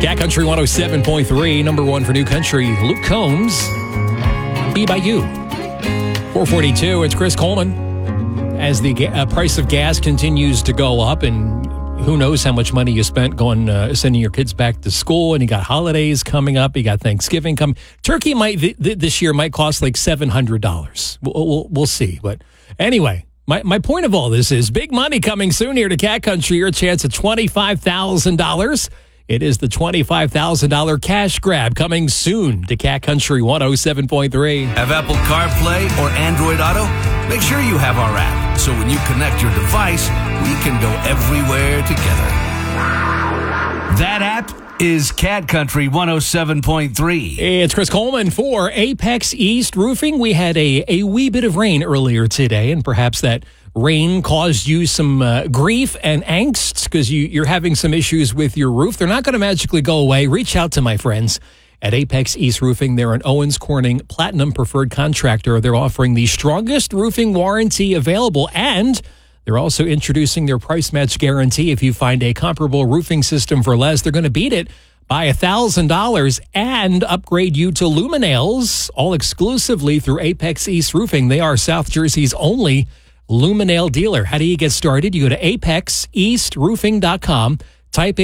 Cat Country 107.3, number one for New Country. Luke Combs, Be By You. 442, it's Chris Coleman. As the price of gas continues to go up, and who knows how much money you spent going sending your kids back to school, and you got holidays coming up, you got Thanksgiving coming. Turkey this year might cost like $700. We'll see. But anyway, my point of all this is big money coming soon here to Cat Country. Your chance at $25,000. It is the $25,000 cash grab coming soon to Cat Country 107.3. Have Apple CarPlay or Android Auto? Make sure you have our app, so when you connect your device, we can go everywhere together. That app is Cat Country 107.3. It's Chris Coleman for Apex East Roofing. We had a wee bit of rain earlier today, and perhaps that rain caused you some grief and angst because you're having some issues with your roof. They're not going to magically go away. Reach out to my friends at Apex East Roofing. They're an Owens Corning Platinum Preferred Contractor. They're offering the strongest roofing warranty available, and they're also introducing their price match guarantee. If you find a comparable roofing system for less, they're going to beat it by $1,000 and upgrade you to Luminails, all exclusively through Apex East Roofing. They are South Jersey's only Luminail dealer. How do you get started? You go to apexeastroofing.com, type